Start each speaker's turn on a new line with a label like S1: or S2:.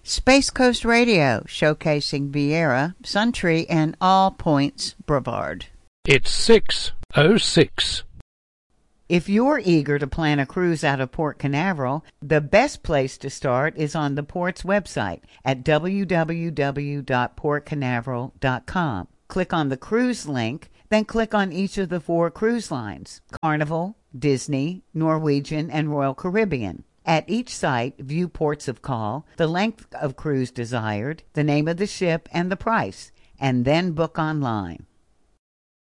S1: Space Coast Radio, showcasing Vieira, Suntree, and All Points Brevard.
S2: It's 6:06.
S1: If you're eager to plan a cruise out of Port Canaveral, the best place to start is on the port's website at www.portcanaveral.com. Click on the cruise link, then click on each of the 4 cruise lines: Carnival, Disney, Norwegian, and Royal Caribbean. At each site, view ports of call, the length of cruise desired, the name of the ship, and the price, and then book online.